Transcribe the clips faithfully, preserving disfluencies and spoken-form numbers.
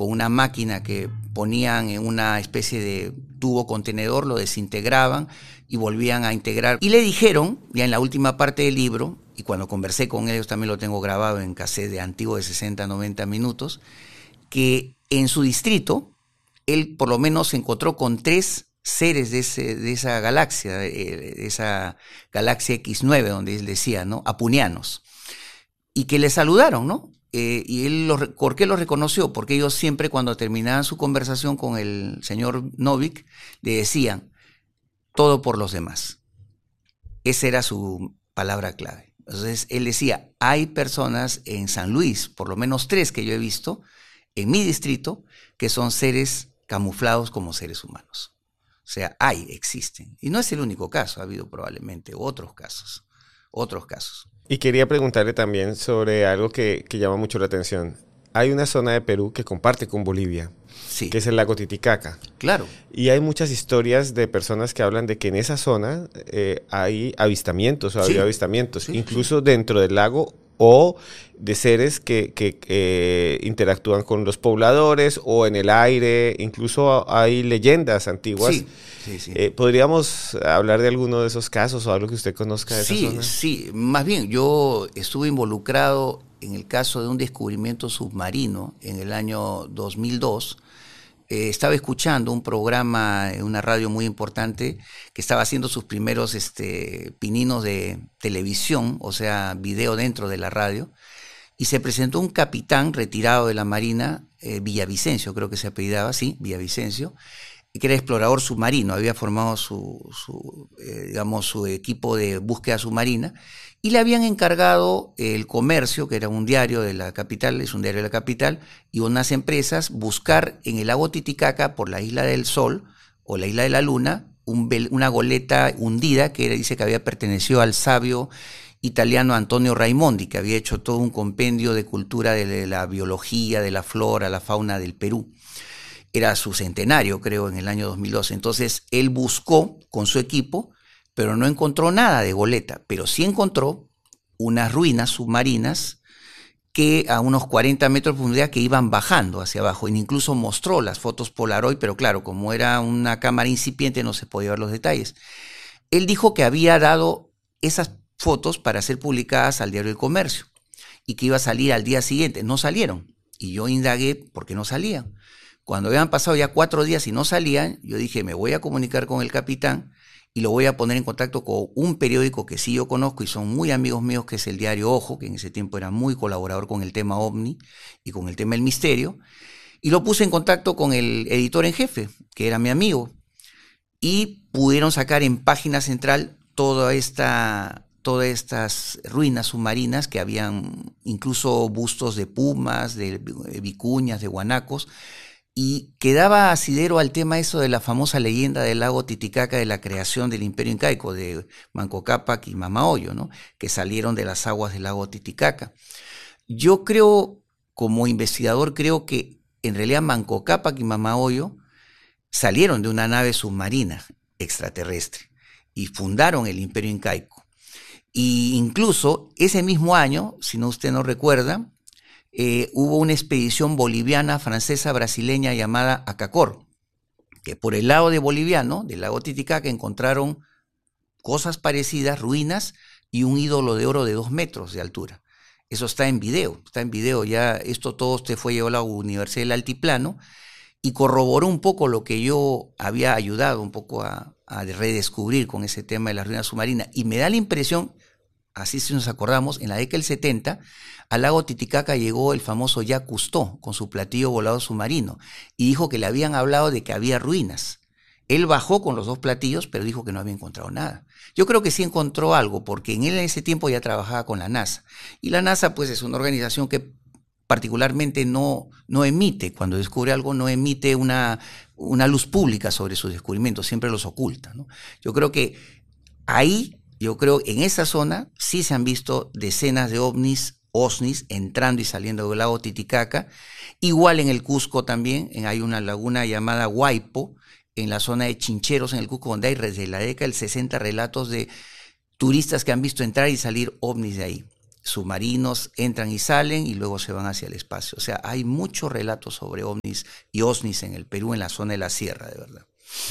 con una máquina que ponían en una especie de tubo contenedor, lo desintegraban y volvían a integrar. Y le dijeron, ya en la última parte del libro, y cuando conversé con ellos también lo tengo grabado en cassette de antiguo de sesenta a noventa minutos, que en su distrito él por lo menos se encontró con tres seres de, ese, de esa galaxia, de esa galaxia equis nueve, donde él decía, ¿no? Apunianos, y que le saludaron, ¿no? Eh, y él, lo, ¿por qué lo reconoció? Porque ellos siempre cuando terminaban su conversación con el señor Novik, le decían, todo por los demás. Esa era su palabra clave. Entonces él decía, hay personas en San Luis, por lo menos tres que yo he visto, en mi distrito, que son seres camuflados como seres humanos. O sea, hay, existen. Y no es el único caso, ha habido probablemente otros casos, otros casos. Y quería preguntarle también sobre algo que, que llama mucho la atención. Hay una zona de Perú que comparte con Bolivia, sí, que es el lago Titicaca. Claro. Y hay muchas historias de personas que hablan de que en esa zona eh, hay avistamientos, o ha habido sí. avistamientos, sí, incluso sí. dentro del lago, o de seres que, que eh, interactúan con los pobladores o en el aire, incluso hay leyendas antiguas. Sí, sí, sí. Eh, ¿Podríamos hablar de alguno de esos casos o algo que usted conozca de sí, esa zona? Sí, sí, más bien yo estuve involucrado en el caso de un descubrimiento submarino en el año dos mil dos. Eh, estaba escuchando un programa en una radio muy importante que estaba haciendo sus primeros este, pininos de televisión, o sea, video dentro de la radio, y se presentó un capitán retirado de la Marina, eh, Villavicencio, creo que se apellidaba, sí, Villavicencio, que era explorador submarino, había formado su, su eh, digamos, su equipo de búsqueda submarina, y le habían encargado el Comercio, que era un diario de la capital, es un diario de la capital, y unas empresas, buscar en el lago Titicaca, por la Isla del Sol, o la Isla de la Luna, un, una goleta hundida, que dice que había pertenecido al sabio italiano Antonio Raimondi, que había hecho todo un compendio de cultura de la biología, de la flora, la fauna del Perú. Era su centenario, creo, en el año dos mil doce. Entonces, él buscó con su equipo, pero no encontró nada de goleta, pero sí encontró unas ruinas submarinas que a unos cuarenta metros de profundidad que iban bajando hacia abajo, e incluso mostró las fotos Polaroid, pero claro, como era una cámara incipiente no se podía ver los detalles. Él dijo que había dado esas fotos para ser publicadas al diario El Comercio y que iba a salir al día siguiente. No salieron, y yo indagué por qué no salían. Cuando habían pasado ya cuatro días y no salían, yo dije, me voy a comunicar con el capitán y lo voy a poner en contacto con un periódico que sí yo conozco y son muy amigos míos, que es el diario Ojo, que en ese tiempo era muy colaborador con el tema OVNI y con el tema del misterio, y lo puse en contacto con el editor en jefe, que era mi amigo, y pudieron sacar en página central toda esta, todas estas ruinas submarinas que habían incluso bustos de pumas, de vicuñas, de guanacos, y quedaba asidero al tema eso de la famosa leyenda del lago Titicaca, de la creación del Imperio Incaico, de Manco Cápac y Mama Oyo, ¿no? Que salieron de las aguas del lago Titicaca. Yo creo, como investigador, creo que en realidad Manco Cápac y Mama Oyo salieron de una nave submarina extraterrestre y fundaron el Imperio Incaico. Y incluso ese mismo año, si no usted no recuerda, Eh, hubo una expedición boliviana, francesa, brasileña llamada Acacor, que por el lado de boliviano, del lago Titicaca, encontraron cosas parecidas, ruinas y un ídolo de oro de dos metros de altura. Eso está en video, está en video ya, esto todo usted fue llevado a la Universidad del Altiplano y corroboró un poco lo que yo había ayudado un poco a, a redescubrir con ese tema de las ruinas submarinas. Y me da la impresión, así si nos acordamos, en la década del setenta, al lago Titicaca llegó el famoso Jacques Cousteau con su platillo volador submarino y dijo que le habían hablado de que había ruinas. Él bajó con los dos platillos, pero dijo que no había encontrado nada. Yo creo que sí encontró algo, porque en él en ese tiempo ya trabajaba con la NASA. Y la NASA, pues, es una organización que particularmente no, no emite, cuando descubre algo, no emite una, una luz pública sobre sus descubrimientos, siempre los oculta, ¿no? Yo creo que ahí, yo creo en esa zona, sí se han visto decenas de ovnis, OSNIs entrando y saliendo del lago Titicaca. Igual en el Cusco también, en, hay una laguna llamada Huaypo, en la zona de Chincheros, en el Cusco, donde hay desde la década del sesenta relatos de turistas que han visto entrar y salir ovnis de ahí. submarinos entran y salen y luego se van hacia el espacio. O sea, hay muchos relatos sobre ovnis y OSNIs en el Perú, en la zona de la sierra, de verdad.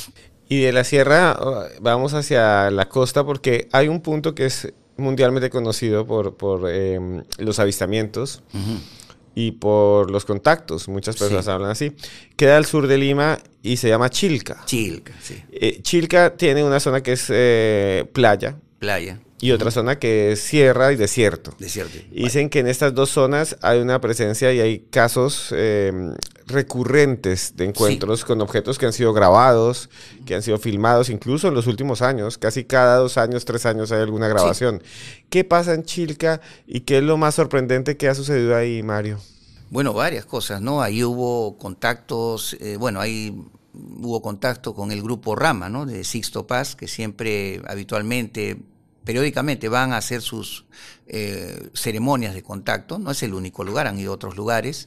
Y de la sierra vamos hacia la costa porque hay un punto que es mundialmente conocido por, por eh, los avistamientos uh-huh. y por los contactos. Muchas personas sí. hablan así. Queda al sur de Lima y se llama Chilca. Chilca, sí. Eh, Chilca tiene una zona que es eh, playa. Playa. Y otra uh-huh. zona que es sierra y desierto. Desierto. Y dicen vale. que en estas dos zonas hay una presencia y hay casos eh, recurrentes de encuentros sí. con objetos que han sido grabados, que han sido filmados, incluso en los últimos años. Casi cada dos años, tres años hay alguna grabación. Sí. ¿Qué pasa en Chilca y qué es lo más sorprendente que ha sucedido ahí, Mario? Bueno, varias cosas, ¿no? Ahí hubo contactos, eh, bueno, ahí hubo contacto con el grupo Rama, ¿no? De Sixto Paz, que siempre, habitualmente, periódicamente van a hacer sus eh, ceremonias de contacto. No es el único lugar, han ido a otros lugares.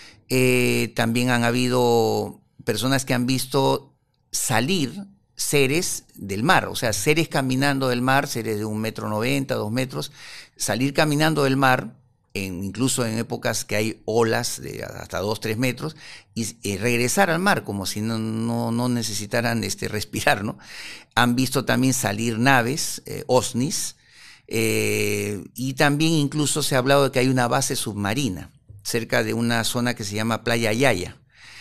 Eh, también han habido personas que han visto salir seres del mar, o sea, seres caminando del mar, seres de un metro noventa, dos metros, salir caminando del mar, en, incluso en épocas que hay olas de hasta dos, tres metros, y, y regresar al mar como si no, no, no necesitaran este, respirar, ¿no? Han visto también salir naves, eh, OSNIs, eh, y también incluso se ha hablado de que hay una base submarina cerca de una zona que se llama Playa Yaya.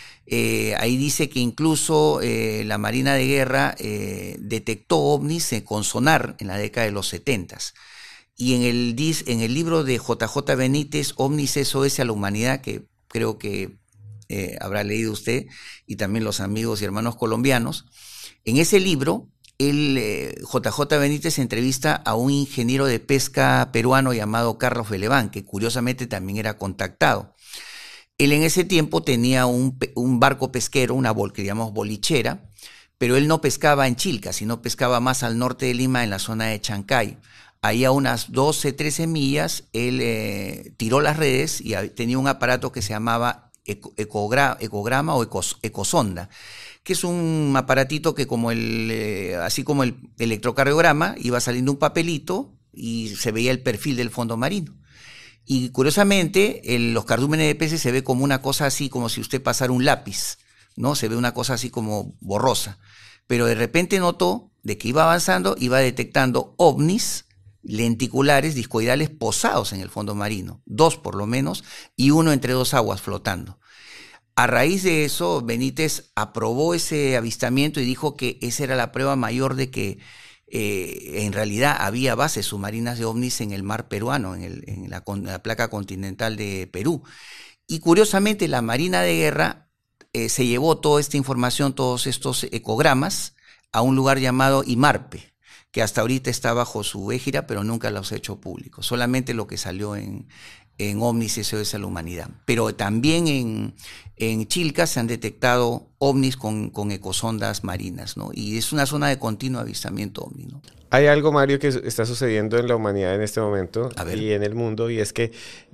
Eh, ahí dice que incluso eh, la Marina de Guerra eh, detectó ovnis eh, con sonar en la década de los setentas. Y en el, en el libro de J J Benítez, Ovnis S O S a la Humanidad, que creo que eh, habrá leído usted, y también los amigos y hermanos colombianos, en ese libro, el, eh, J J Benítez entrevista a un ingeniero de pesca peruano llamado Carlos Beleván, que curiosamente también era contactado. Él en ese tiempo tenía un, un barco pesquero, una bol, que llamamos bolichera, pero él no pescaba en Chilca, sino pescaba más al norte de Lima, en la zona de Chancay. Ahí a unas doce, trece millas, él eh, tiró las redes y tenía un aparato que se llamaba eco, ecogra, ecograma o ecos, ecosonda, que es un aparatito que como el, eh, así como el electrocardiograma, iba saliendo un papelito y se veía el perfil del fondo marino. Y curiosamente, el, los cardúmenes de peces se ve como una cosa así, como si usted pasara un lápiz, ¿no? Se ve una cosa así como borrosa. Pero de repente notó de que iba avanzando, iba detectando ovnis lenticulares, discoidales, posados en el fondo marino, dos por lo menos, y uno entre dos aguas flotando. A raíz de eso, Benítez aprobó ese avistamiento y dijo que esa era la prueba mayor de que eh, en realidad había bases submarinas de ovnis en el mar peruano, en, el, en, la, en la placa continental de Perú. Y curiosamente, la Marina de Guerra eh, se llevó toda esta información, todos estos ecogramas, a un lugar llamado IMARPE, que hasta ahorita está bajo su égida, pero nunca los ha hecho públicos. Solamente lo que salió en, en Ovnis S O S a la Humanidad. Pero también en, en Chilca se han detectado ovnis con, con ecosondas marinas, ¿no? Y es una zona de continuo avistamiento ovni, ¿no? Hay algo, Mario, que está sucediendo en la humanidad en este momento y en el mundo, y es que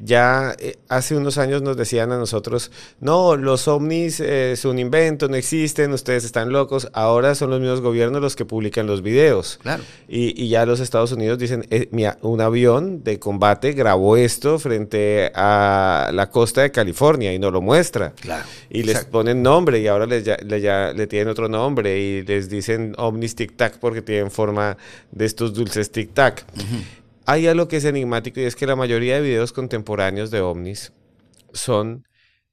ya eh, hace unos años nos decían a nosotros, no, los ovnis eh, son un invento, no existen, ustedes están locos. Ahora son los mismos gobiernos los que publican los videos. Claro. Y, y ya los Estados Unidos dicen, eh, mira, un avión de combate grabó esto frente a la costa de California y nos lo muestra. Claro. Y Exacto. les ponen nombre y ahora les, ya, le, ya, le tienen otro nombre y les dicen ovnis tic-tac porque tienen forma de estos dulces tic-tac. Uh-huh. Hay algo que es enigmático y es que la mayoría de videos contemporáneos de ovnis son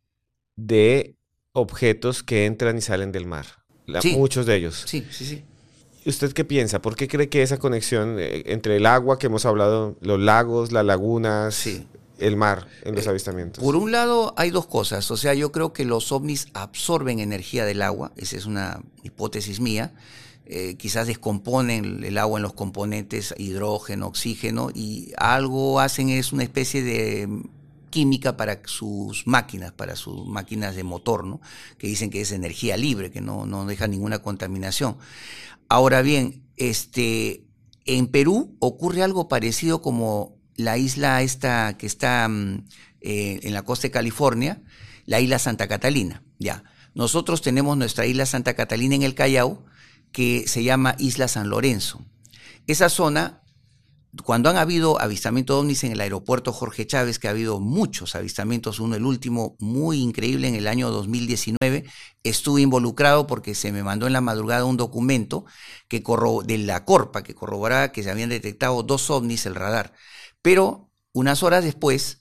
de objetos que entran y salen del mar. La, sí. Muchos de ellos. Sí, sí, sí. ¿Usted qué piensa? ¿Por qué cree que esa conexión eh, entre el agua que hemos hablado, los lagos, las lagunas, sí. el mar en los eh, avistamientos? Por un lado hay dos cosas. O sea, yo creo que los ovnis absorben energía del agua. Esa es una hipótesis mía. Eh, quizás descomponen el agua en los componentes hidrógeno, oxígeno, y algo hacen, es una especie de química para sus máquinas, para sus máquinas de motor, ¿no? Que dicen que es energía libre, que no, no deja ninguna contaminación. Ahora bien, este, en Perú ocurre algo parecido como la isla esta que está eh, en la costa de California, la isla Santa Catalina. Ya. Nosotros tenemos nuestra isla Santa Catalina en el Callao, que se llama Isla San Lorenzo. Esa zona cuando han habido avistamientos de ovnis en el aeropuerto Jorge Chávez, que ha habido muchos avistamientos, uno, el último, muy increíble, en el año dos mil diecinueve, estuve involucrado porque se me mandó en la madrugada un documento que corro de la Corpa, que corroboraba que se habían detectado dos ovnis el radar. Pero unas horas después,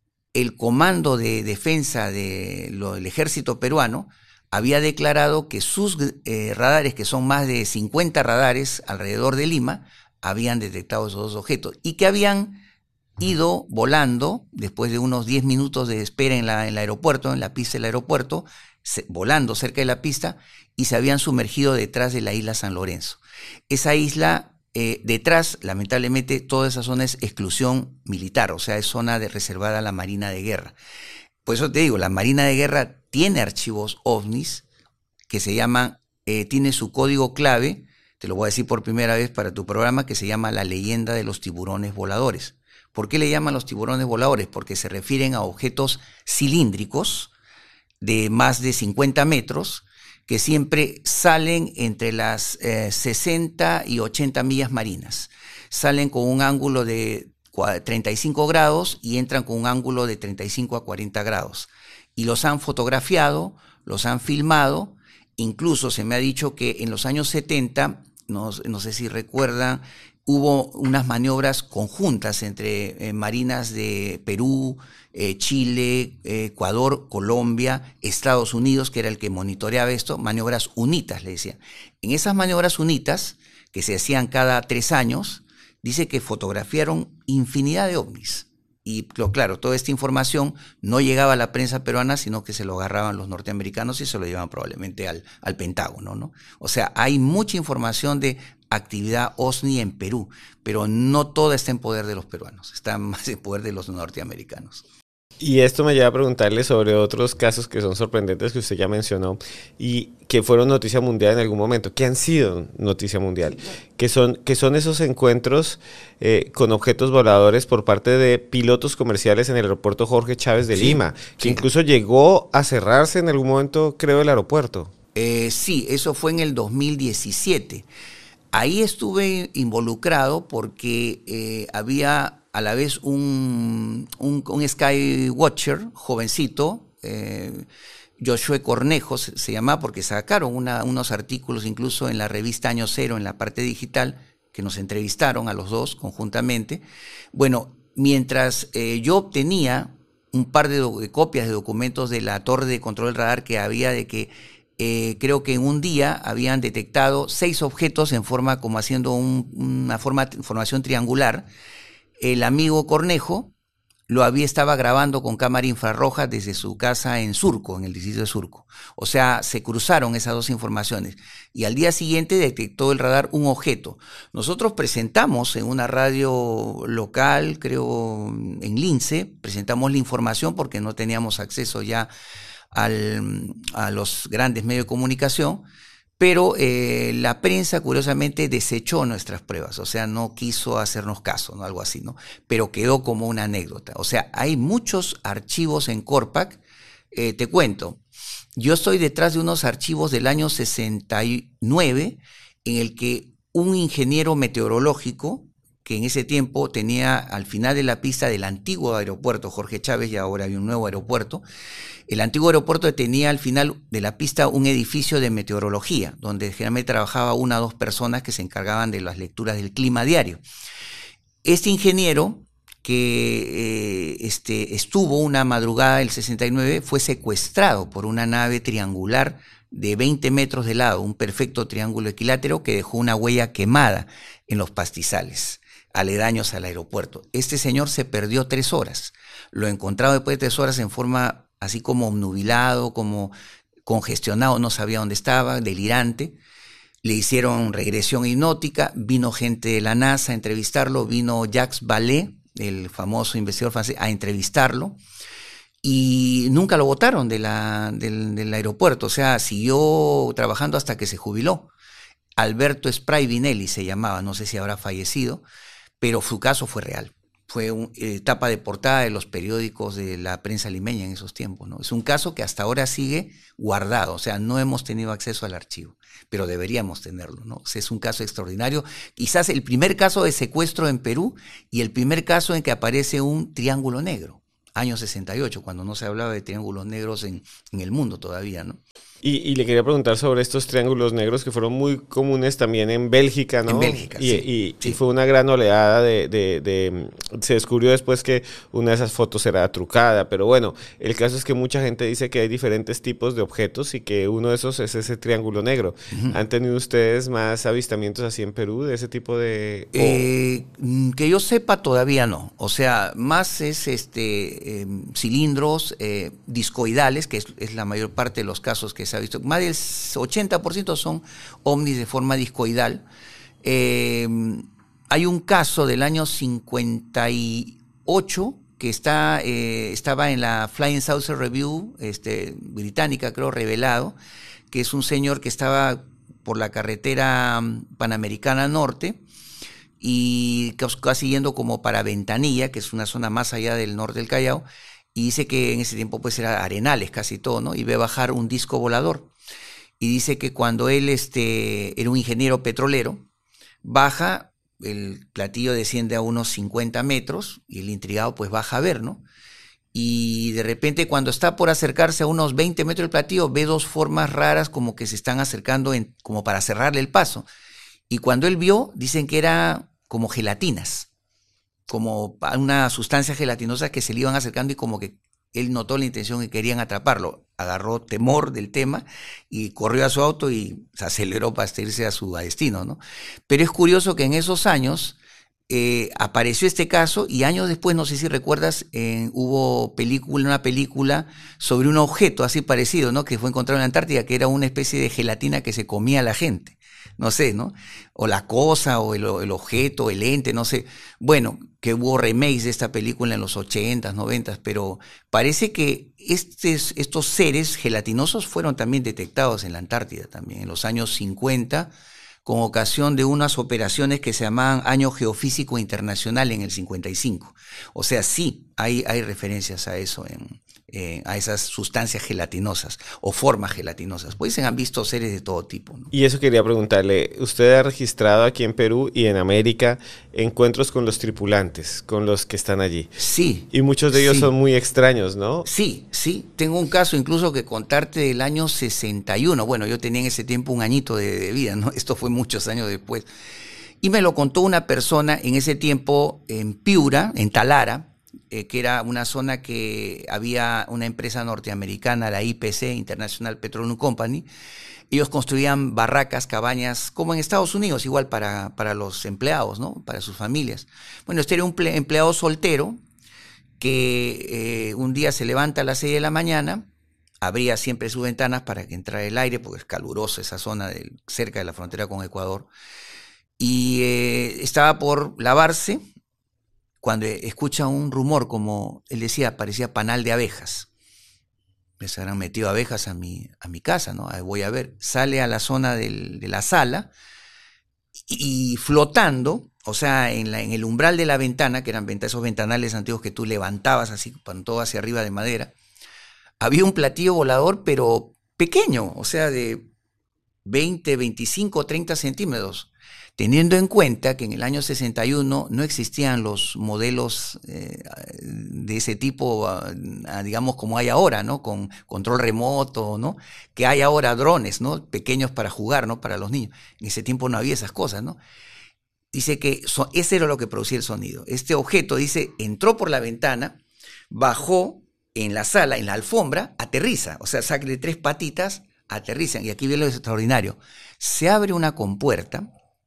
el Comando de Defensa de lo, del Ejército Peruano había declarado que sus eh, radares, que son más de cincuenta radares alrededor de Lima, habían detectado esos dos objetos y que habían ido volando después de unos diez minutos de espera en, la, en el aeropuerto, en la pista del aeropuerto, se, volando cerca de la pista, y se habían sumergido detrás de la isla San Lorenzo. Esa isla, eh, detrás, lamentablemente, toda esa zona es exclusión militar, o sea, es zona de, reservada a la Marina de Guerra. Por eso te digo, la Marina de Guerra tiene archivos ovnis que se llaman, eh, tiene su código clave, te lo voy a decir por primera vez para tu programa, que se llama La Leyenda de los Tiburones Voladores. ¿Por qué le llaman los tiburones voladores? Porque se refieren a objetos cilíndricos de más de cincuenta metros que siempre salen entre las eh, sesenta y ochenta millas marinas. Salen con un ángulo de treinta y cinco grados y entran con un ángulo de treinta y cinco a cuarenta grados. Y los han fotografiado, los han filmado. Incluso se me ha dicho que en los años setenta, no, no sé si recuerdan, hubo unas maniobras conjuntas entre eh, marinas de Perú, eh, Chile, eh, Ecuador, Colombia, Estados Unidos, que era el que monitoreaba esto, maniobras UNITAS, le decían. En esas maniobras UNITAS, que se hacían cada tres años, dice que fotografiaron infinidad de ovnis. Y claro, toda esta información no llegaba a la prensa peruana, sino que se lo agarraban los norteamericanos y se lo llevaban probablemente al, al Pentágono, ¿no? O sea, hay mucha información de actividad OSNI en Perú, pero no toda está en poder de los peruanos, está más en poder de los norteamericanos. Y esto me lleva a preguntarle sobre otros casos que son sorprendentes que usted ya mencionó y que fueron noticia mundial en algún momento, que han sido noticia mundial, que son, que son esos encuentros eh, con objetos voladores por parte de pilotos comerciales en el aeropuerto Jorge Chávez de sí, Lima, que sí. incluso llegó a cerrarse en algún momento, creo, el aeropuerto. Eh, sí, eso fue en el dos mil diecisiete. Ahí estuve involucrado porque eh, había a la vez un, un, un Skywatcher jovencito, eh, Josué Cornejo se, se llama, porque sacaron una, unos artículos incluso en la revista Año Cero, en la parte digital, que nos entrevistaron a los dos conjuntamente. Bueno, mientras eh, yo obtenía un par de, de copias de documentos de la torre de control del radar que había de que Eh, creo que en un día habían detectado seis objetos en forma, como haciendo un, una forma, formación triangular. El amigo Cornejo lo había, estaba grabando con cámara infrarroja desde su casa en Surco, en el distrito de Surco. O sea, se cruzaron esas dos informaciones. Y al día siguiente detectó el radar un objeto. Nosotros presentamos en una radio local, creo en Lince, presentamos la información porque no teníamos acceso ya Al, a los grandes medios de comunicación, pero eh, la prensa curiosamente desechó nuestras pruebas, o sea, no quiso hacernos caso, ¿no? Algo así, ¿no? Pero quedó como una anécdota. O sea, hay muchos archivos en Corpac. Eh, te cuento, yo estoy detrás de unos archivos del año sesenta y nueve en el que un ingeniero meteorológico, que en ese tiempo tenía al final de la pista del antiguo aeropuerto Jorge Chávez, y ahora hay un nuevo aeropuerto. El antiguo aeropuerto tenía al final de la pista un edificio de meteorología, donde generalmente trabajaba una o dos personas que se encargaban de las lecturas del clima diario. Este ingeniero, que eh, este, estuvo una madrugada del sesenta y nueve, fue secuestrado por una nave triangular de veinte metros de lado, un perfecto triángulo equilátero que dejó una huella quemada en los pastizales aledaños al aeropuerto. Este señor se perdió tres horas. Lo encontraron después de tres horas en forma así como obnubilado, como congestionado, no sabía dónde estaba, delirante. Le hicieron regresión hipnótica, vino gente de la NASA a entrevistarlo, vino Jacques Vallée, el famoso investigador francés, a entrevistarlo, y nunca lo botaron de la, del, del aeropuerto, o sea, siguió trabajando hasta que se jubiló. Alberto Spray Vinelli se llamaba, no sé si habrá fallecido, pero su caso fue real. fue un, eh, tapa de portada de los periódicos de la prensa limeña en esos tiempos, ¿no? Es un caso que hasta ahora sigue guardado, o sea, no hemos tenido acceso al archivo, pero deberíamos tenerlo, ¿no? O sea, es un caso extraordinario, quizás el primer caso de secuestro en Perú y el primer caso en que aparece un triángulo negro, año sesenta y ocho, cuando no se hablaba de triángulos negros en, en el mundo todavía, ¿no? Y, y le quería preguntar sobre estos triángulos negros que fueron muy comunes también en Bélgica, ¿no? En Bélgica, y, sí, y, sí. y fue una gran oleada de, de, de... Se descubrió después que una de esas fotos era trucada, pero bueno, el caso es que mucha gente dice que hay diferentes tipos de objetos y que uno de esos es ese triángulo negro. Uh-huh. ¿Han tenido ustedes más avistamientos así en Perú de ese tipo de...? Eh, que yo sepa todavía no, o sea, más es este eh, cilindros eh, discoidales, que es, es la mayor parte de los casos que se ha visto, más del ochenta por ciento son ovnis de forma discoidal. Eh, hay un caso del año cincuenta y ocho que está, eh, estaba en la Flying Saucer Review este, británica, creo, revelado, que es un señor que estaba por la carretera Panamericana Norte y casi yendo como para Ventanilla, que es una zona más allá del norte del Callao, y dice que en ese tiempo pues era arenales casi todo, ¿no? Y ve bajar un disco volador. Y dice que cuando él este, era un ingeniero petrolero, baja, el platillo desciende a unos cincuenta metros y el intrigado pues baja a ver, ¿no? Y de repente cuando está por acercarse a unos veinte metros del platillo, ve dos formas raras como que se están acercando en, como para cerrarle el paso. Y cuando él vio, dicen que era como gelatinas, como una sustancia gelatinosa que se le iban acercando y como que él notó la intención que querían atraparlo. Agarró temor del tema y corrió a su auto y se aceleró para irse a su destino, ¿no? Pero es curioso que en esos años eh, apareció este caso y años después, no sé si recuerdas, eh, hubo película, una película sobre un objeto así parecido, ¿no? Que fue encontrado en la Antártida, que era una especie de gelatina que se comía a la gente. No sé, ¿no? O la cosa, o el, el objeto, el ente, no sé. Bueno, que hubo remakes de esta película en los ochentas, noventas, pero parece que estes, estos seres gelatinosos fueron también detectados en la Antártida también, en los años cincuenta, con ocasión de unas operaciones que se llamaban Año Geofísico Internacional en el cincuenta y cinco. O sea, sí, hay, hay referencias a eso en... Eh, a esas sustancias gelatinosas o formas gelatinosas. Pues se han visto seres de todo tipo, ¿no? Y eso quería preguntarle, usted ha registrado aquí en Perú y en América encuentros con los tripulantes, con los que están allí. Sí. Y muchos de ellos sí. son muy extraños, ¿no? Sí, sí. Tengo un caso incluso que contarte del año sesenta y uno. Bueno, yo tenía en ese tiempo un añito de, de vida, ¿no? Esto fue muchos años después. Y me lo contó una persona en ese tiempo en Piura, en Talara, Eh, que era una zona que había una empresa norteamericana, la I P C, International Petroleum Company. Ellos construían barracas, cabañas, como en Estados Unidos, igual para, para los empleados, ¿no? Para sus familias. Bueno, este era un empleado soltero que eh, un día se levanta a las seis de la mañana, abría siempre sus ventanas para que entrara el aire, porque es caluroso esa zona del, cerca de la frontera con Ecuador, y eh, estaba por lavarse, cuando escucha un rumor, como él decía, parecía panal de abejas. Me se habrán metido abejas a mi, a mi casa, ¿no? Ahí voy a ver. Sale a la zona del, de la sala y, y flotando, o sea, en, la, en el umbral de la ventana, que eran esos ventanales antiguos que tú levantabas así, con todo hacia arriba de madera, había un platillo volador, pero pequeño, o sea, de veinte, veinticinco, treinta centímetros. Teniendo en cuenta que en el año sesenta y uno no existían los modelos eh, de ese tipo, uh, digamos, como hay ahora, ¿no? Con control remoto, ¿no? Que hay ahora drones, ¿no? Pequeños para jugar, ¿no? Para los niños. En ese tiempo no había esas cosas, ¿no? Dice que so, ese era lo que producía el sonido. Este objeto, dice, entró por la ventana, bajó en la sala, en la alfombra, aterriza. O sea, saca de tres patitas, aterrizan. Y aquí viene lo extraordinario. Se abre una compuerta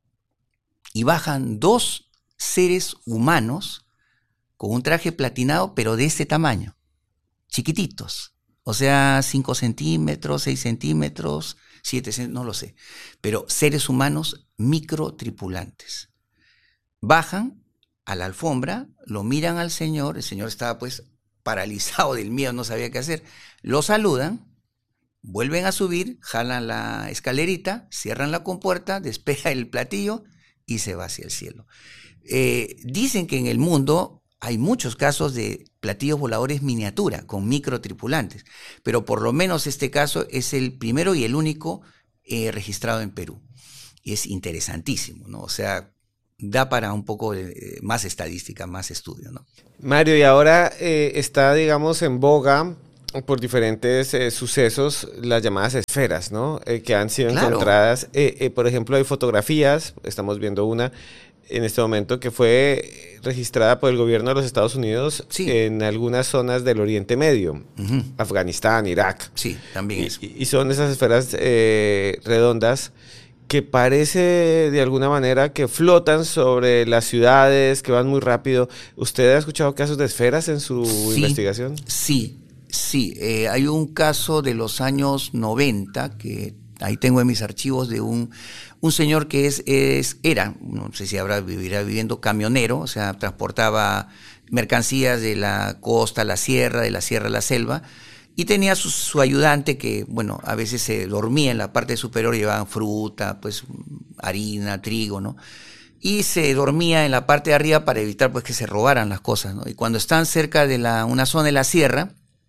y bajan dos seres humanos con un traje platinado, pero de este tamaño, chiquititos. O sea, cinco centímetros, seis centímetros, siete centímetros, no lo sé. Pero seres humanos microtripulantes. Bajan a la alfombra, lo miran al señor, el señor estaba pues paralizado del miedo, no sabía qué hacer. Lo saludan, vuelven a subir, jalan la escalerita, cierran la compuerta, despega el platillo y se va hacia el cielo. Eh, dicen que en el mundo hay muchos casos de platillos voladores miniatura, con microtripulantes, pero por lo menos este caso es el primero y el único eh, registrado en Perú. Y es interesantísimo, ¿no? O sea, da para un poco de, más estadística, más estudio, ¿no? Mario, y ahora eh, está, digamos, en boga por diferentes eh, sucesos las llamadas esferas, ¿no? Eh, que han sido claro. encontradas. Eh, eh, por ejemplo, hay fotografías, estamos viendo una en este momento que fue registrada por el gobierno de los Estados Unidos sí. en algunas zonas del Oriente Medio, uh-huh. Afganistán, Irak. Sí, también y, eso. Y son esas esferas eh, redondas que parece de alguna manera que flotan sobre las ciudades, que van muy rápido. ¿Usted ha escuchado casos de esferas en su sí, investigación? Sí, sí. Eh, hay un caso de los años noventa que ahí tengo en mis archivos de un, un señor que es, es era, no sé si ahora vivirá viviendo, camionero, o sea, transportaba mercancías de la costa a la sierra, de la sierra a la selva, y tenía su, su ayudante que, bueno, a veces se dormía en la parte superior, llevaban fruta, pues harina, trigo, ¿no? Y se dormía en la parte de arriba para evitar pues que se robaran las cosas, ¿no? Y cuando están cerca de la, una zona de la sierra,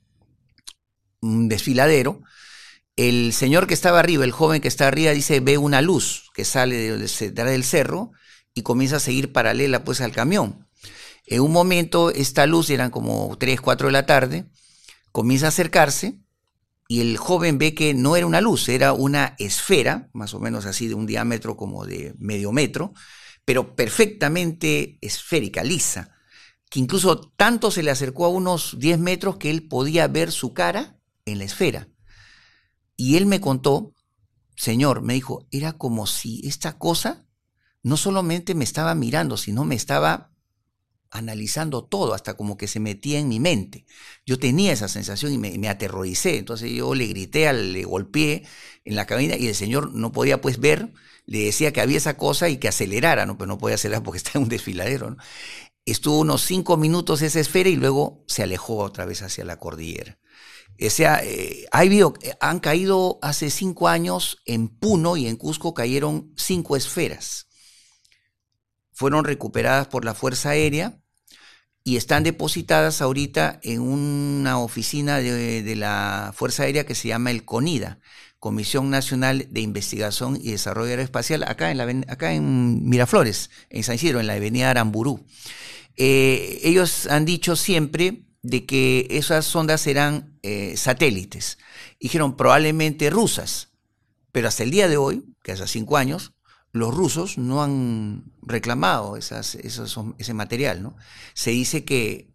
un desfiladero, el señor que estaba arriba, el joven que está arriba, dice, ve una luz que sale de, de, de del cerro y comienza a seguir paralela pues al camión. En un momento esta luz, eran como tres, cuatro de la tarde, comienza a acercarse y el joven ve que no era una luz, era una esfera, más o menos así de un diámetro como de medio metro, pero perfectamente esférica, lisa, que incluso tanto se le acercó a unos diez metros que él podía ver su cara en la esfera. Y él me contó, señor, me dijo, era como si esta cosa no solamente me estaba mirando, sino me estaba analizando todo, hasta como que se metía en mi mente. Yo tenía esa sensación y me, me aterroricé. Entonces yo le grité, al, le golpeé en la cabina y el señor no podía pues ver, le decía que había esa cosa y que acelerara, ¿no? Pero no podía acelerar porque está en un desfiladero, ¿no? Estuvo unos cinco minutos esa esfera y luego se alejó otra vez hacia la cordillera. O sea, eh, hay habido, han caído hace cinco años en Puno y en Cusco cayeron cinco esferas. Fueron recuperadas por la Fuerza Aérea y están depositadas ahorita en una oficina de, de la Fuerza Aérea que se llama el CONIDA, Comisión Nacional de Investigación y Desarrollo Aeroespacial, acá en, la, acá en Miraflores, en San Isidro, en la avenida Aramburú. Eh, ellos han dicho siempre de que esas sondas eran eh, satélites. Dijeron probablemente rusas, pero hasta el día de hoy, que hace cinco años, los rusos no han reclamado esas, esos, ese material, ¿no? Se dice que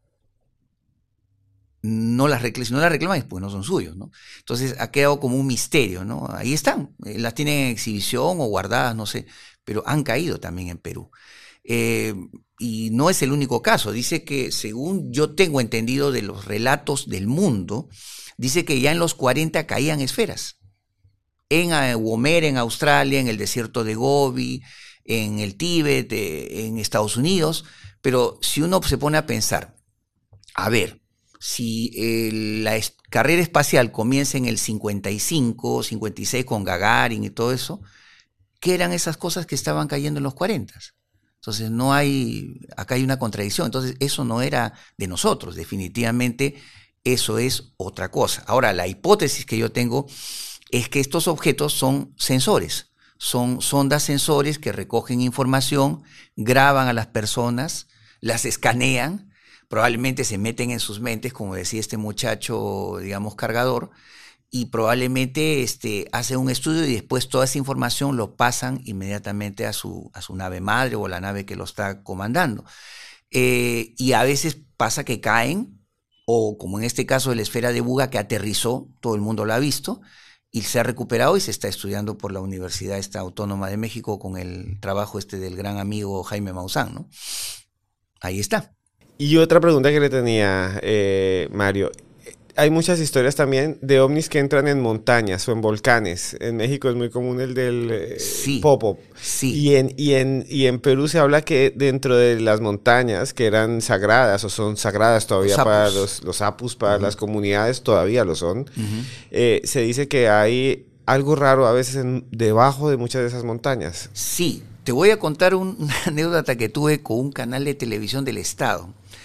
no las, si no las reclaman, pues no son suyos, ¿no? Entonces ha quedado como un misterio, ¿no? Ahí están, las tienen en exhibición o guardadas, no sé, pero han caído también en Perú. Eh, y no es el único caso. Dice que, según yo tengo entendido de los relatos del mundo, dice que ya en los cuarenta caían esferas. En Woomera, en Australia, en el desierto de Gobi, en el Tíbet, en Estados Unidos. Pero si uno se pone a pensar, a ver, si el, la es, carrera espacial comienza en el cincuenta y cinco, cincuenta y seis con Gagarin y todo eso, ¿qué eran esas cosas que estaban cayendo en los cuarenta? Entonces no hay, acá hay una contradicción. Entonces eso no era de nosotros, definitivamente eso es otra cosa. Ahora, la hipótesis que yo tengo es que estos objetos son sensores, son sondas sensores que recogen información, graban a las personas, las escanean, probablemente se meten en sus mentes, como decía este muchacho, digamos, cargador, y probablemente este, hacen un estudio y después toda esa información lo pasan inmediatamente a su, a su nave madre o la nave que lo está comandando. Eh, y a veces pasa que caen, o como en este caso de la esfera de Buga que aterrizó, todo el mundo lo ha visto, y se ha recuperado y se está estudiando por la Universidad esta Autónoma de México con el trabajo este del gran amigo Jaime Maussan, ¿no? Ahí está. Y otra pregunta que le tenía, eh, Mario. Hay muchas historias también de ovnis que entran en montañas o en volcanes. En México es muy común el del eh, sí, Popo. Sí. Y en, y, en, y en Perú se habla que dentro de las montañas que eran sagradas o son sagradas todavía los para los, los apus, para uh-huh. las comunidades, todavía lo son. Uh-huh. Eh, se dice que hay algo raro a veces en, debajo de muchas de esas montañas. Sí, te voy a contar un, una anécdota que tuve con un canal de televisión del Estado.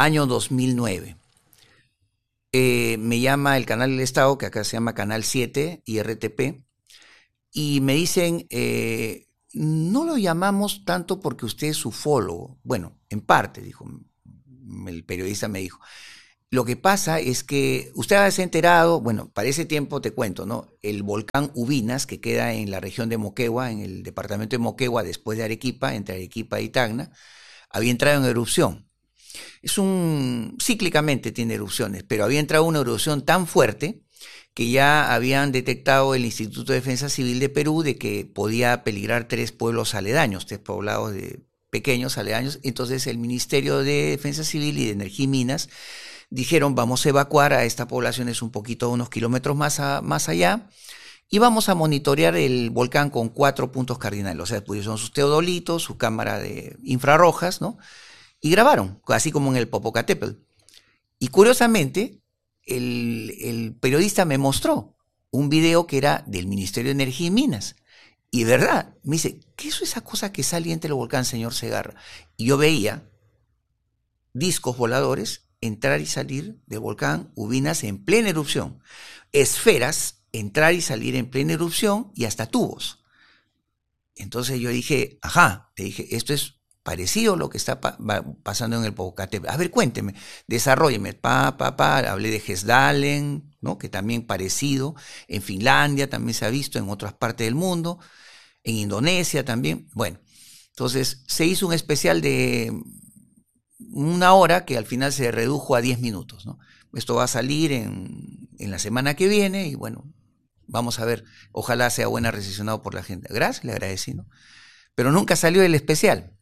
año dos mil nueve. Eh, me llama el canal del Estado, que acá se llama Canal siete y R T P, y me dicen, eh, no lo llamamos tanto porque usted es ufólogo. Bueno, en parte, dijo, el periodista me dijo. Lo que pasa es que usted se ha enterado, bueno, para ese tiempo te cuento, ¿no? El volcán Ubinas, que queda en la región de Moquegua, en el departamento de Moquegua, después de Arequipa, entre Arequipa y Tacna, había entrado en erupción. Es un, cíclicamente tiene erupciones, pero había entrado una erupción tan fuerte que ya habían detectado el Instituto de Defensa Civil de Perú de que podía peligrar tres pueblos aledaños, tres poblados de pequeños aledaños. Entonces el Ministerio de Defensa Civil y de Energía y Minas dijeron, vamos a evacuar a esta población, es un poquito, unos kilómetros más, a, más allá, y vamos a monitorear el volcán con cuatro puntos cardinales. O sea, pusieron sus teodolitos, su cámara de infrarrojas, ¿no? Y grabaron, así como en el Popocatépetl. Y curiosamente, el, el periodista me mostró un video que era del Ministerio de Energía y Minas. Y de verdad, me dice, ¿qué es esa cosa que sale entre el volcán, señor Segarra? Y yo veía discos voladores entrar y salir del volcán Ubinas en plena erupción. Esferas, entrar y salir en plena erupción y hasta tubos. Entonces yo dije, ajá, te dije, esto es parecido a lo que está pa pasando en el Popocatépetl. A ver, cuénteme, desarrólleme. Pa, pa, pa, hablé de Gesdalen, ¿no? Que también parecido. En Finlandia también se ha visto, en otras partes del mundo. En Indonesia también. Bueno, entonces se hizo un especial de una hora que al final se redujo a diez minutos, ¿no? Esto va a salir en, en la semana que viene y bueno, vamos a ver. Ojalá sea buena recepcionado por la gente. Gracias, le agradecí, ¿no? Pero nunca salió el especial.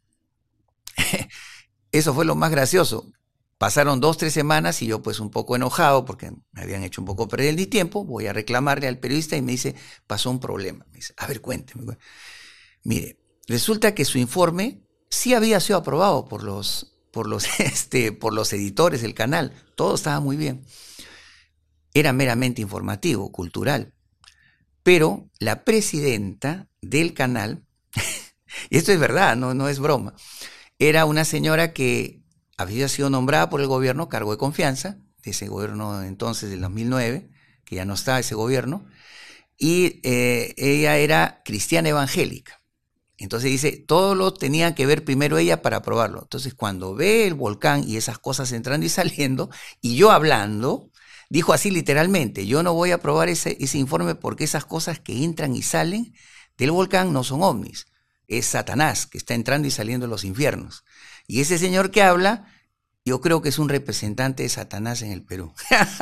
Eso fue lo más gracioso. Pasaron dos, tres semanas y yo pues un poco enojado porque me habían hecho un poco perder el tiempo. Voy a reclamarle al periodista y me dice, pasó un problema. Me dice, a ver, cuénteme. Mire, resulta que su informe sí había sido aprobado por los, por los, este, por los editores del canal. Todo estaba muy bien. Era meramente informativo, cultural. Pero la presidenta del canal, y esto es verdad, no, no es broma, era una señora que había sido nombrada por el gobierno, cargo de confianza, de ese gobierno entonces del dos mil nueve, que ya no está ese gobierno, y eh, ella era cristiana evangélica. Entonces dice, todo lo tenía que ver primero ella para aprobarlo. Entonces cuando ve el volcán y esas cosas entrando y saliendo, y yo hablando, dijo así literalmente, yo no voy a aprobar ese, ese informe porque esas cosas que entran y salen del volcán no son ovnis. Es Satanás que está entrando y saliendo de los infiernos. Y ese señor que habla, yo creo que es un representante de Satanás en el Perú.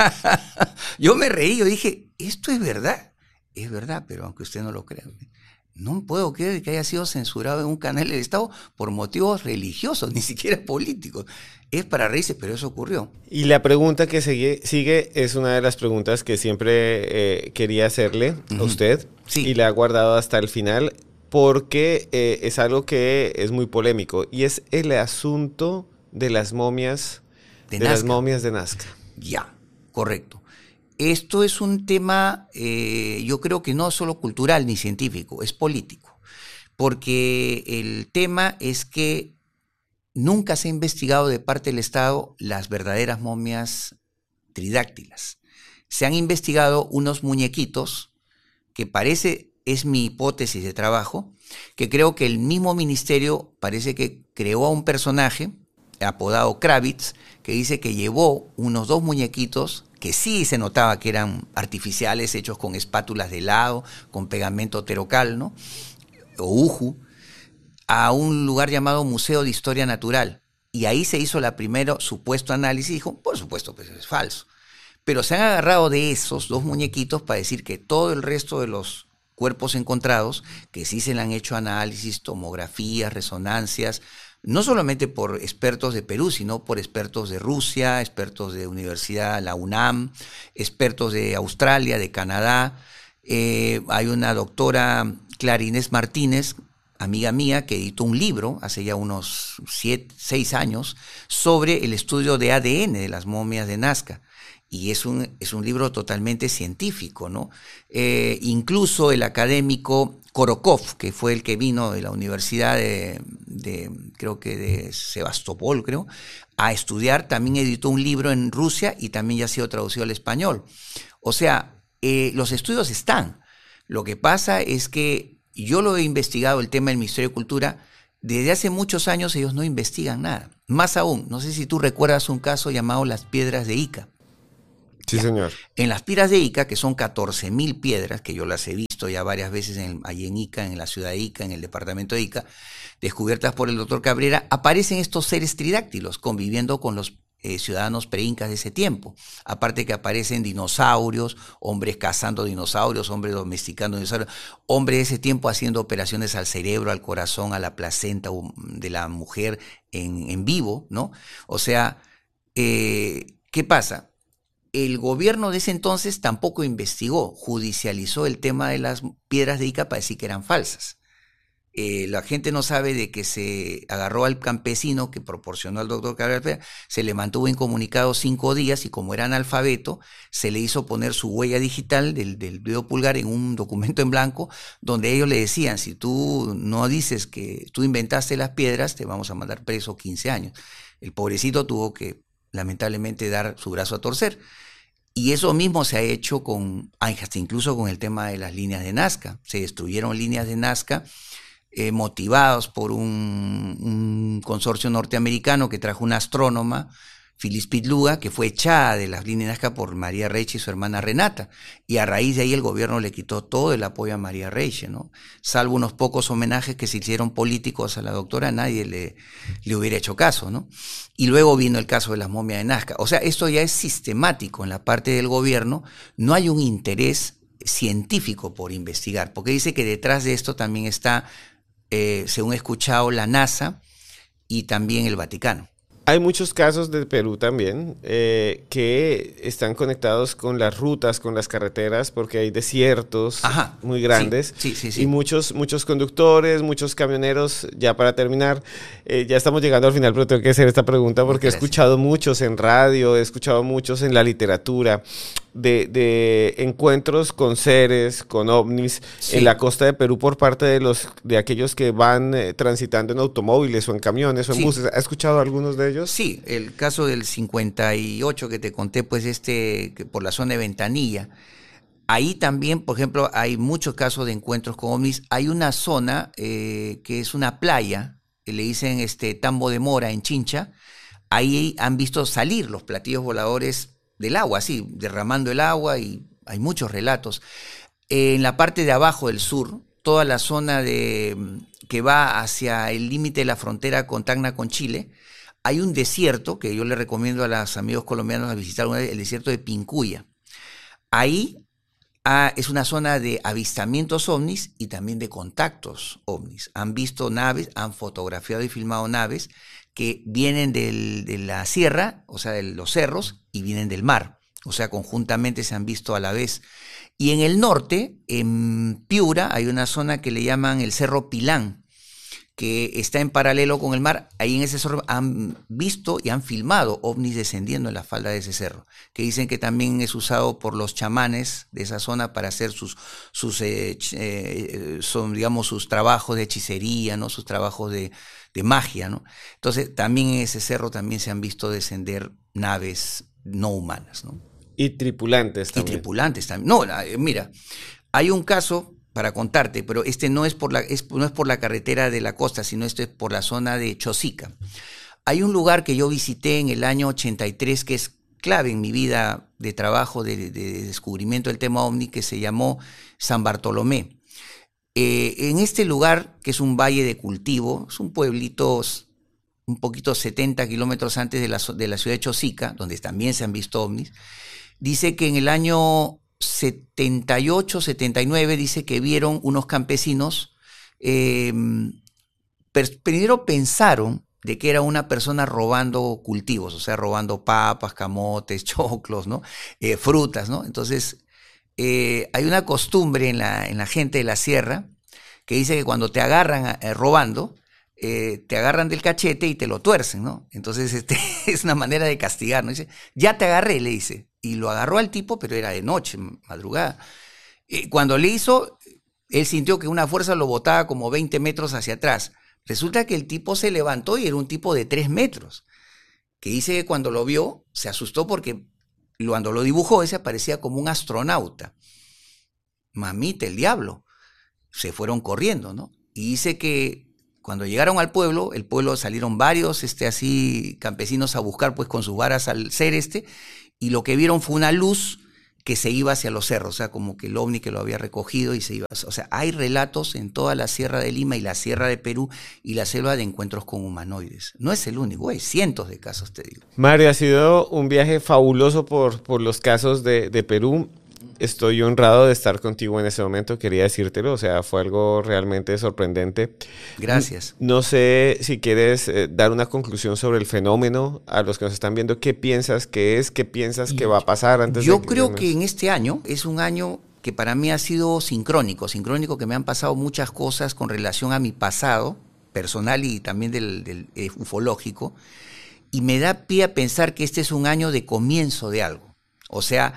Yo me reí, yo dije, esto es verdad. Es verdad, pero aunque usted no lo crea, no puedo creer que haya sido censurado en un canal del Estado por motivos religiosos, ni siquiera políticos. Es para reírse, pero eso ocurrió. Y la pregunta que sigue, sigue es una de las preguntas que siempre eh, quería hacerle uh-huh. a usted sí. y la ha guardado hasta el final. Porque eh, es algo que es muy polémico y es el asunto de las momias de, de las momias de Nazca. Ya, correcto. Esto es un tema, eh, yo creo que no solo cultural ni científico, es político, porque el tema es que nunca se ha investigado de parte del Estado las verdaderas momias tridáctilas. Se han investigado unos muñequitos que parece... Es mi hipótesis de trabajo, que creo que el mismo ministerio parece que creó a un personaje apodado Kravitz, que dice que llevó unos dos muñequitos que sí se notaba que eran artificiales, hechos con espátulas de helado, con pegamento terocal, ¿no? O uju, a un lugar llamado Museo de Historia Natural. Y ahí se hizo la primera supuesto análisis y dijo, por supuesto, pues es falso. Pero se han agarrado de esos dos muñequitos para decir que todo el resto de los cuerpos encontrados, que sí se le han hecho análisis, tomografías, resonancias, no solamente por expertos de Perú, sino por expertos de Rusia, expertos de Universidad, la UNAM, expertos de Australia, de Canadá. Eh, hay una doctora, Clara Inés Martínez, amiga mía, que editó un libro hace ya unos siete, seis años sobre el estudio de A D N de las momias de Nazca. Y es un, es un libro totalmente científico, ¿no? Eh, incluso el académico Korokov, que fue el que vino de la Universidad de, de creo que de Sebastopol, creo, a estudiar, también editó un libro en Rusia y también ya ha sido traducido al español. O sea, eh, los estudios están. Lo que pasa es que yo lo he investigado, el tema del Ministerio de Cultura. Desde hace muchos años ellos no investigan nada. Más aún, no sé si tú recuerdas un caso llamado Las Piedras de Ica. Sí, ya. Señor. En Las Piedras de Ica, que son catorce mil piedras, que yo las he visto ya varias veces en, allí en Ica, en la ciudad de Ica, en el departamento de Ica, descubiertas por el doctor Cabrera, aparecen estos seres tridáctilos conviviendo con los eh, ciudadanos preincas de ese tiempo. Aparte que aparecen dinosaurios, hombres cazando dinosaurios, hombres domesticando dinosaurios, hombres de ese tiempo haciendo operaciones al cerebro, al corazón, a la placenta de la mujer en, en vivo, ¿no? O sea, eh, ¿qué pasa? El gobierno de ese entonces tampoco investigó, judicializó el tema de las piedras de Ica para decir que eran falsas. Eh, la gente no sabe de que se agarró al campesino que proporcionó al doctor Cabrera, se le mantuvo incomunicado cinco días y como era analfabeto, se le hizo poner su huella digital del, del dedo pulgar en un documento en blanco donde ellos le decían, si tú no dices que tú inventaste las piedras, te vamos a mandar preso quince años. El pobrecito tuvo que lamentablemente dar su brazo a torcer. Y eso mismo se ha hecho con, hasta incluso con el tema de las líneas de Nazca. Se destruyeron líneas de Nazca eh, motivados por un, un consorcio norteamericano que trajo una astrónoma, Phyllis Pitluga, que fue echada de las líneas de Nazca por María Reiche y su hermana Renata. Y a raíz de ahí el gobierno le quitó todo el apoyo a María Reiche, ¿no? Salvo unos pocos homenajes que se hicieron políticos a la doctora, nadie le, le hubiera hecho caso, ¿no? Y luego vino el caso de las momias de Nazca. O sea, esto ya es sistemático en la parte del gobierno. No hay un interés científico por investigar, porque dice que detrás de esto también está, eh, según he escuchado, la NASA y también el Vaticano. Hay muchos casos de Perú también eh, que están conectados con las rutas, con las carreteras, porque hay desiertos Ajá, muy grandes sí, sí, sí, sí. y muchos, muchos conductores, muchos camioneros. Ya para terminar, eh, ya estamos llegando al final, pero tengo que hacer esta pregunta porque Gracias. he escuchado muchos en radio, he escuchado muchos en la literatura de, de encuentros con seres, con ovnis sí. en la costa de Perú por parte de los de aquellos que van eh, transitando en automóviles o en camiones o en sí. buses. ¿Ha escuchado algunos de ellos? Sí, el caso del cincuenta y ocho que te conté, pues este, que por la zona de Ventanilla. Ahí también, por ejemplo, hay muchos casos de encuentros con ovnis. Hay una zona eh, que es una playa, que le dicen este Tambo de Mora en Chincha. Ahí han visto salir los platillos voladores del agua, así, derramando el agua, y hay muchos relatos. En la parte de abajo del sur, toda la zona de que va hacia el límite de la frontera con Tacna con Chile, hay un desierto que yo le recomiendo a los amigos colombianos a visitar, el desierto de Pincuya. Ahí ah, es una zona de avistamientos ovnis y también de contactos ovnis. Han visto naves, han fotografiado y filmado naves que vienen del, de la sierra, o sea, de los cerros, y vienen del mar. O sea, conjuntamente se han visto a la vez. Y en el norte, en Piura, hay una zona que le llaman el Cerro Pilán, que está en paralelo con el mar. Ahí en ese cerro han visto y han filmado ovnis descendiendo en la falda de ese cerro, que dicen que también es usado por los chamanes de esa zona para hacer sus, sus eh, eh, son, digamos, sus trabajos de hechicería, ¿no? Sus trabajos de, de magia, ¿no? Entonces, también en ese cerro también se han visto descender naves no humanas, ¿no? Y tripulantes también. Y tripulantes también. No, mira, hay un caso para contarte, pero este no es por la es, no es por la carretera de la costa, sino esto es por la zona de Chosica. Hay un lugar que yo visité en el año ochenta y tres que es clave en mi vida de trabajo, de, de descubrimiento del tema ovni, que se llamó San Bartolomé. Eh, en este lugar, que es un valle de cultivo, es un pueblito un poquito setenta kilómetros antes de la, de la ciudad de Chosica, donde también se han visto ovnis, dice que en el año setenta y ocho, setenta y nueve, dice que vieron unos campesinos, eh, primero pensaron de que era una persona robando cultivos, o sea, robando papas, camotes, choclos, ¿no? Eh, frutas, ¿no? Entonces, eh, hay una costumbre en la, en la gente de la sierra que dice que cuando te agarran eh, robando, eh, te agarran del cachete y te lo tuercen, ¿no? Entonces, este, es una manera de castigar, ¿no? Dice, ya te agarré, le dice. Y lo agarró al tipo, pero era de noche, madrugada. Eh, cuando le hizo, él sintió que una fuerza lo botaba como veinte metros hacia atrás. Resulta que el tipo se levantó y era un tipo de tres metros, que dice que cuando lo vio se asustó porque cuando lo dibujó ese parecía como un astronauta. Mamita, el diablo. Se fueron corriendo, ¿no? Y dice que cuando llegaron al pueblo, el pueblo salieron varios este, así campesinos a buscar pues con sus varas al ser este, y lo que vieron fue una luz que se iba hacia los cerros, o sea, como que el ovni que lo había recogido y se iba. O sea, hay relatos en toda la Sierra de Lima y la Sierra de Perú y la selva de encuentros con humanoides. No es el único, hay cientos de casos, te digo. Mario, ha sido un viaje fabuloso por, por los casos de, de Perú. Estoy honrado de estar contigo en ese momento, quería decírtelo, o sea, fue algo realmente sorprendente. Gracias. No sé si quieres eh, dar una conclusión sobre el fenómeno a los que nos están viendo. ¿Qué piensas que es? ¿Qué piensas que va a pasar antes Yo de que creo nos... que en este año es un año que para mí ha sido sincrónico, sincrónico que me han pasado muchas cosas con relación a mi pasado personal y también del, del eh, ufológico, y me da pie a pensar que este es un año de comienzo de algo. O sea,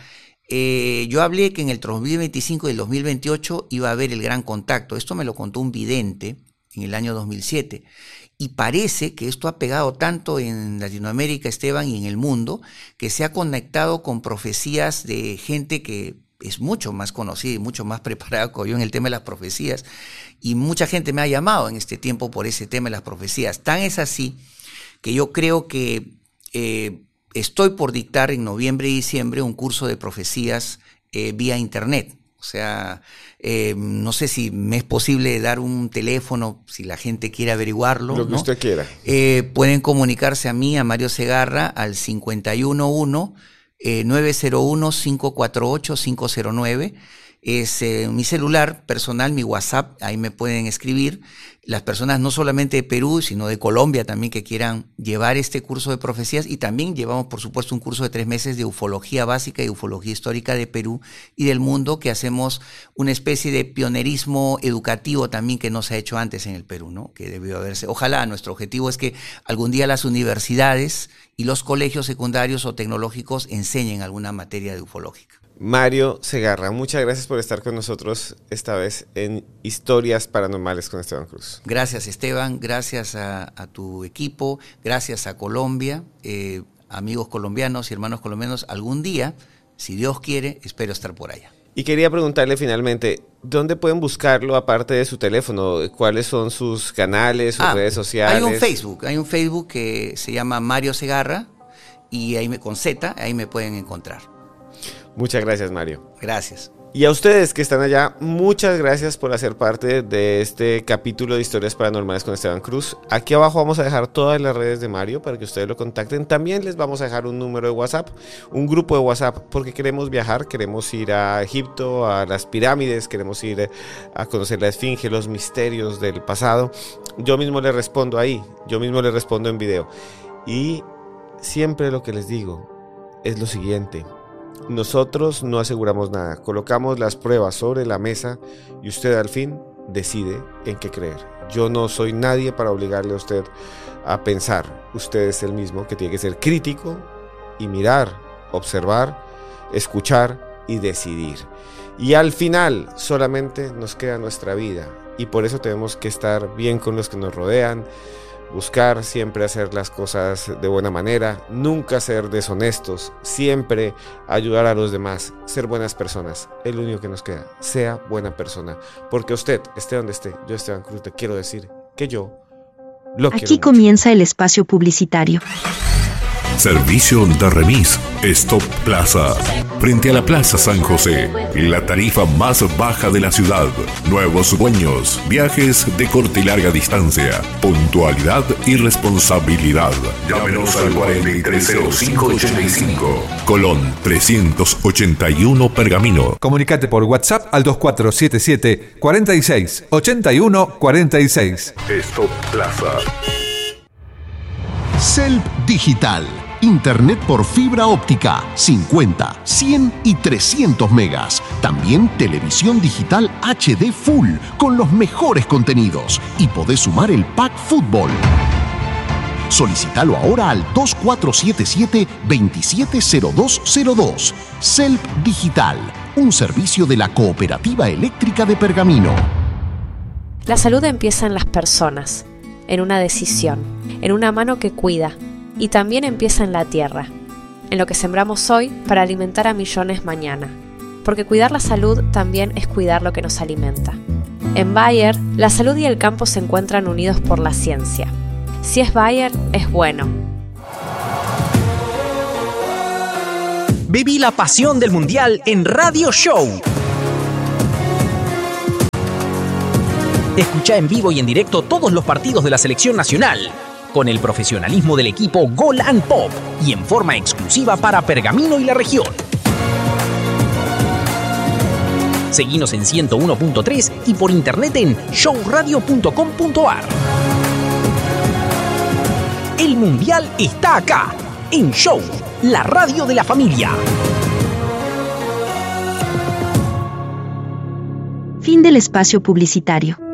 Eh, yo hablé que en el dos mil veinticinco y el dos mil veintiocho iba a haber el gran contacto. Esto me lo contó un vidente en el año dos mil siete. Y parece que esto ha pegado tanto en Latinoamérica, Esteban, y en el mundo, que se ha conectado con profecías de gente que es mucho más conocida y mucho más preparada que yo en el tema de las profecías. Y mucha gente me ha llamado en este tiempo por ese tema de las profecías. Tan es así que yo creo que... Eh, Estoy por dictar en noviembre y diciembre un curso de profecías eh, vía internet. O sea, eh, no sé si me es posible dar un teléfono, si la gente quiere averiguarlo. Lo que ¿no? usted quiera. Eh, pueden comunicarse a mí, a Mario Segarra, al cincuenta y uno uno, nueve cero uno, cinco cuatro ocho, cinco cero nueve. Es eh, mi celular personal, mi WhatsApp, ahí me pueden escribir. Las personas no solamente de Perú, sino de Colombia también que quieran llevar este curso de profecías, y también llevamos, por supuesto, un curso de tres meses de ufología básica y ufología histórica de Perú y del mundo, que hacemos una especie de pionerismo educativo también que no se ha hecho antes en el Perú, ¿no? Que debió haberse. Ojalá, nuestro objetivo es que algún día las universidades y los colegios secundarios o tecnológicos enseñen alguna materia de ufológica. Mario Segarra, muchas gracias por estar con nosotros esta vez en Historias Paranormales con Esteban Cruz. Gracias, Esteban, gracias a, a tu equipo, gracias a Colombia, eh, amigos colombianos y hermanos colombianos. Algún día, si Dios quiere, espero estar por allá. Y quería preguntarle finalmente, ¿dónde pueden buscarlo aparte de su teléfono? ¿Cuáles son sus canales, sus ah, redes sociales? Hay un Facebook, hay un Facebook que se llama Mario Segarra, y ahí me, con Z, ahí me pueden encontrar. Muchas gracias, Mario. Gracias. Y a ustedes que están allá, muchas gracias por hacer parte de este capítulo de Historias Paranormales con Esteban Cruz. Aquí abajo vamos a dejar todas las redes de Mario para que ustedes lo contacten. También les vamos a dejar un número de WhatsApp, un grupo de WhatsApp, porque queremos viajar, queremos ir a Egipto, a las pirámides, queremos ir a conocer la Esfinge, los misterios del pasado. Yo mismo les respondo ahí, yo mismo les respondo en video. Y siempre lo que les digo es lo siguiente: nosotros no aseguramos nada, colocamos las pruebas sobre la mesa y usted al fin decide en qué creer. Yo no soy nadie para obligarle a usted a pensar. Usted es el mismo que tiene que ser crítico y mirar, observar, escuchar y decidir. Y al final solamente nos queda nuestra vida, y por eso tenemos que estar bien con los que nos rodean, buscar siempre hacer las cosas de buena manera, nunca ser deshonestos, siempre ayudar a los demás, ser buenas personas. Es lo único que nos queda, sea buena persona. Porque usted, esté donde esté, yo Esteban Cruz, te quiero decir que yo lo quiero mucho. Aquí comienza el espacio publicitario. Servicio de remis Stop Plaza. Frente a la Plaza San José, la tarifa más baja de la ciudad. Nuevos dueños, viajes de corta y larga distancia, puntualidad y responsabilidad. Llámenos al cuarenta y tres cero cinco ochenta y cinco. Colón trescientos ochenta y uno Pergamino. Comunicate por WhatsApp al dos cuatro siete siete, cuarenta y seis, ochenta y uno, cuarenta y seis. Stop Plaza. Celp Digital. Internet por fibra óptica, cincuenta, cien y trescientos megas. También televisión digital H D Full con los mejores contenidos. Y podés sumar el pack fútbol. Solicítalo ahora al dos cuatro siete siete, dos siete cero dos cero dos. Celp Digital. un servicio de la Cooperativa Eléctrica de Pergamino. La salud empieza en las personas, en una decisión, en una mano que cuida, y también empieza en la tierra, en lo que sembramos hoy para alimentar a millones mañana. Porque cuidar la salud también es cuidar lo que nos alimenta. En Bayer, la salud y el campo se encuentran unidos por la ciencia. Si es Bayer, es bueno. Viví la pasión del Mundial en Radio Show. Escucha en vivo y en directo todos los partidos de la selección nacional, con el profesionalismo del equipo Gol and Pop y en forma exclusiva para Pergamino y la región. Seguinos en ciento uno punto tres y por internet en show radio punto com punto a r. El Mundial está acá, en Show, la radio de la familia. Fin del espacio publicitario.